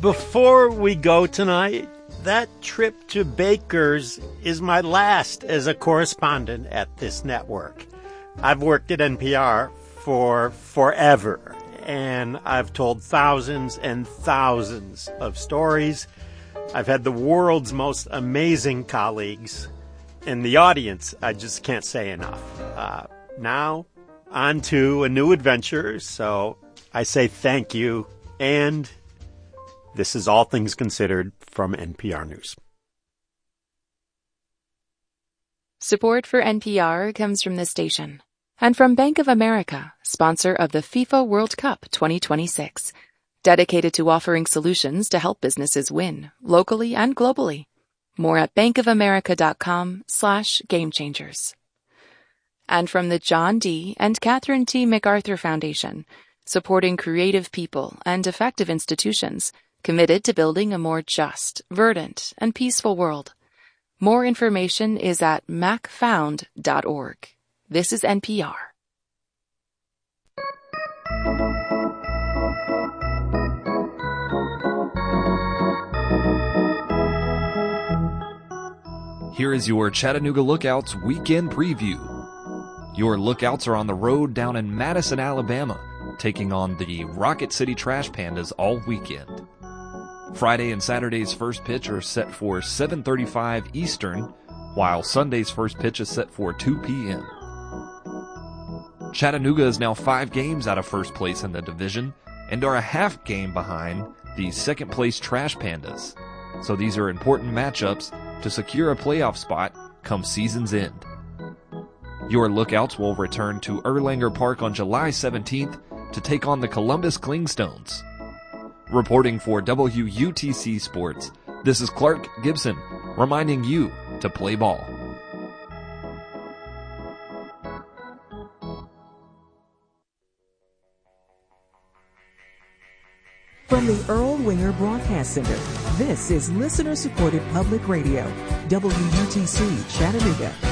Before we go tonight, that trip to Baker's is my last as a correspondent at this network. I've worked at NPR for forever, and I've told thousands and thousands of stories. I've had the world's most amazing colleagues. In the audience, I just can't say enough. Now, on to a new adventure, so I say thank you, and this is All Things Considered from NPR News. Support for NPR comes from this station and from Bank of America, sponsor of the FIFA World Cup 2026, dedicated to offering solutions to help businesses win, locally and globally. More at bankofamerica.com/gamechangers. And from the John D. and Catherine T. MacArthur Foundation, supporting creative people and effective institutions committed to building a more just, verdant, and peaceful world. More information is at macfound.org. This is NPR. Here is your Chattanooga Lookouts weekend preview. Your Lookouts are on the road down in Madison, Alabama, taking on the Rocket City Trash Pandas all weekend. Friday and Saturday's first pitch are set for 7:35 Eastern, while Sunday's first pitch is set for 2 p.m. Chattanooga is now 5 games out of first place in the division and are a half game behind the second-place Trash Pandas. So these are important matchups to secure a playoff spot come season's end. Your Lookouts will return to Erlanger Park on July 17th to take on the Columbus Clingstones. Reporting for WUTC Sports, this is Clark Gibson, reminding you to play ball. From the Earl Winger Broadcast Center, this is listener-supported public radio, WUTC Chattanooga.